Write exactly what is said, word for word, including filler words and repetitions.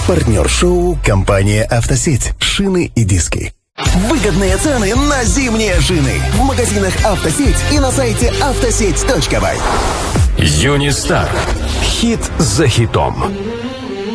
Партнер шоу – компания «Автосеть». Шины и диски. Выгодные цены на зимние шины в магазинах «Автосеть» и на сайте автосеть точка бай. Юнистар. Хит за хитом.